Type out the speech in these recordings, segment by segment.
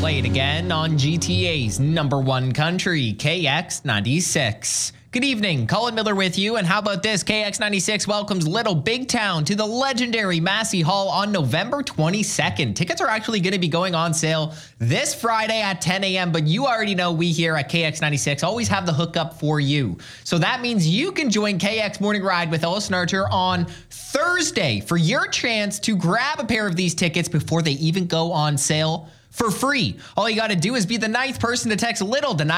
play it again on GTA's #1 country, KX96. Good evening, Colin Miller with you, and how about this? KX96 welcomes Little Big Town to the legendary Massey Hall on November 22nd. Tickets are actually going to be going on sale this Friday at 10 a.m., but you already know we here at KX96 always have the hookup for you. So that means you can join KX Morning Ride with Ellis and Archer on Thursday for your chance to grab a pair of these tickets before they even go on sale for free. All you got to do is be the 9th person to text LITTLE to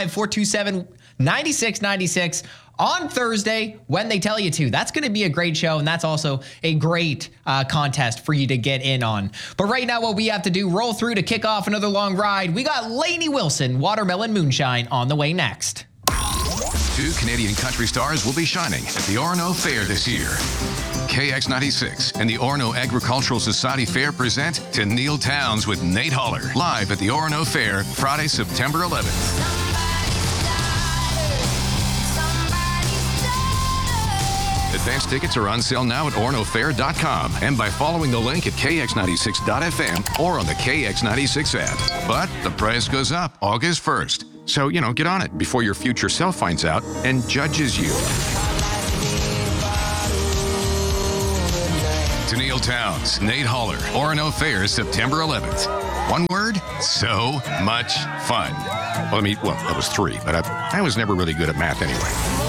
905-427-9696 on Thursday when they tell you to. That's going to be a great show, and that's also a great contest for you to get in on. But right now, what we have to do, roll through to kick off another long ride. We got Lainey Wilson, Watermelon Moonshine, on the way next. 2 Canadian country stars will be shining at the Orono Fair this year. KX96 and the Orono Agricultural Society Fair present To Neil Towns with Nate Holler, live at the Orono Fair, Friday, September 11th. Advance tickets are on sale now at oronofair.com and by following the link at kx96.fm or on the KX96 app. But the price goes up August 1st. So, get on it before your future self finds out and judges you. To Neil Towns, Nate Holler, Orono Fair, September 11th. One word, so much fun. Well, that was 3, but I was never really good at math anyway.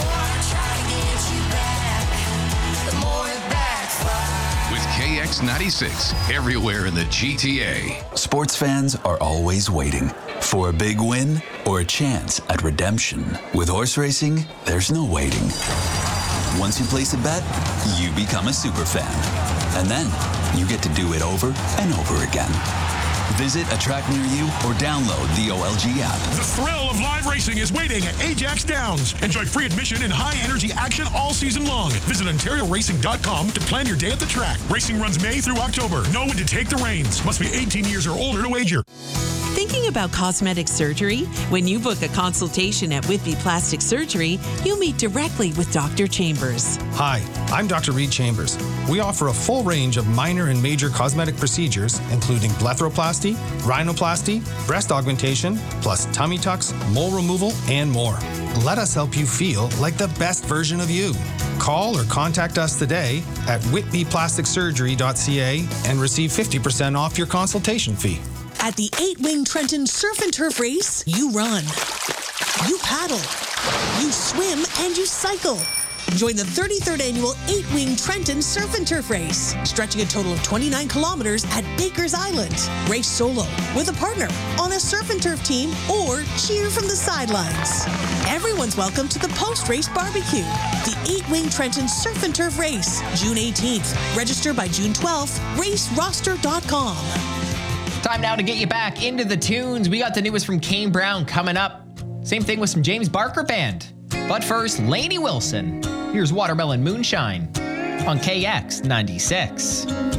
KX96, everywhere in the GTA. Sports fans are always waiting for a big win or a chance at redemption. With horse racing, there's no waiting. Once you place a bet, you become a super fan. And then you get to do it over and over again. Visit a track near you or download the OLG app. The thrill of live racing is waiting at Ajax Downs. Enjoy free admission and high-energy action all season long. Visit OntarioRacing.com to plan your day at the track. Racing runs May through October. Know when to take the reins. Must be 18 years or older to wager. Thinking about cosmetic surgery? When you book a consultation at Whitby Plastic Surgery, you'll meet directly with Dr. Chambers. Hi, I'm Dr. Reed Chambers. We offer a full range of minor and major cosmetic procedures, including blepharoplasty, rhinoplasty, breast augmentation, plus tummy tucks, mole removal, and more. Let us help you feel like the best version of you. Call or contact us today at whitbyplasticsurgery.ca and receive 50% off your consultation fee. At the 8-Wing Trenton Surf and Turf Race, you run, you paddle, you swim, and you cycle. Join the 33rd annual 8-Wing Trenton Surf and Turf Race, stretching a total of 29 kilometers at Baker's Island. Race solo, with a partner, on a surf and turf team, or cheer from the sidelines. Everyone's welcome to the post-race barbecue. The 8-Wing Trenton Surf and Turf Race, June 18th. Register by June 12th. RaceRoster.com. Time now to get you back into the tunes. We got the newest from Kane Brown coming up. Same thing with some James Barker Band. But first, Lainey Wilson. Here's Watermelon Moonshine on KX96.